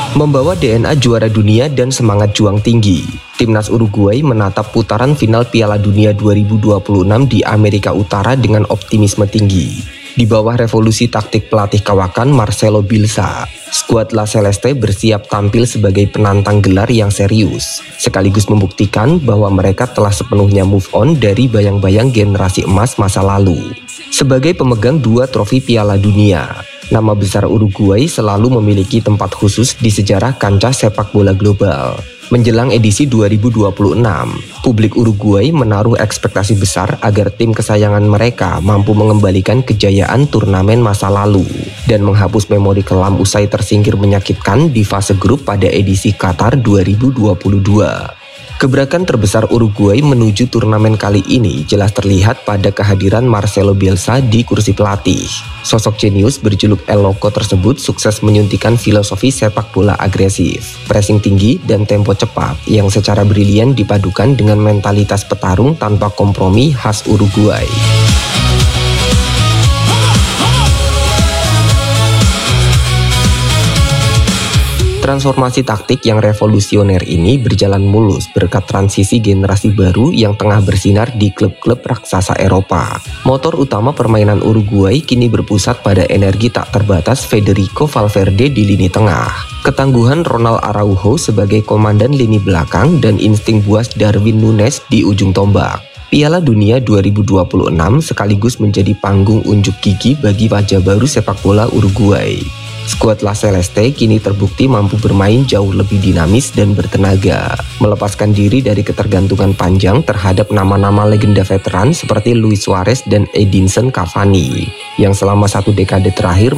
Membawa DNA juara dunia dan semangat juang tinggi, Timnas Uruguay menatap putaran final Piala Dunia 2026 di Amerika Utara dengan optimisme tinggi. Di bawah revolusi taktik pelatih kawakan Marcelo Bielsa, skuad La Celeste bersiap tampil sebagai penantang gelar yang serius, sekaligus membuktikan bahwa mereka telah sepenuhnya move on dari bayang-bayang generasi emas masa lalu. Sebagai pemegang 2 trofi Piala Dunia, nama besar Uruguay selalu memiliki tempat khusus di sejarah kancah sepak bola global. Menjelang edisi 2026, publik Uruguay menaruh ekspektasi besar agar tim kesayangan mereka mampu mengembalikan kejayaan turnamen masa lalu dan menghapus memori kelam usai tersingkir menyakitkan di fase grup pada edisi Qatar 2022. Gebrakan terbesar Uruguay menuju turnamen kali ini jelas terlihat pada kehadiran Marcelo Bielsa di kursi pelatih. Sosok jenius berjuluk El Loco tersebut sukses menyuntikkan filosofi sepak bola agresif, pressing tinggi, dan tempo cepat yang secara brilian dipadukan dengan mentalitas petarung tanpa kompromi khas Uruguay. Transformasi taktik yang revolusioner ini berjalan mulus berkat transisi generasi baru yang tengah bersinar di klub-klub raksasa Eropa. Motor utama permainan Uruguay kini berpusat pada energi tak terbatas Federico Valverde di lini tengah, ketangguhan Ronald Araujo sebagai komandan lini belakang, dan insting buas Darwin Núñez di ujung tombak. Piala Dunia 2026 sekaligus menjadi panggung unjuk gigi bagi wajah baru sepak bola Uruguay. Skuad La Celeste kini terbukti mampu bermain jauh lebih dinamis dan bertenaga, melepaskan diri dari ketergantungan panjang terhadap nama-nama legenda veteran seperti Luis Suarez dan Edinson Cavani, yang selama 1 dekade terakhir